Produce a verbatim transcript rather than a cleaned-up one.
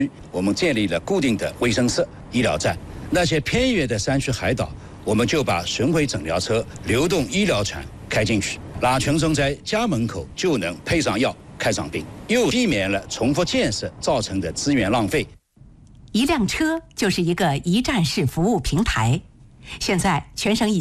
我们建立了固定的卫生室、医疗站。那些偏远的山区海岛，我们就把巡回诊疗车、流动医疗船开进去，让群众在家门口就能配上药、看上病，又避免了重复建设造成的资源浪费。 一辆车就是一个一站式服务平台，现在全省已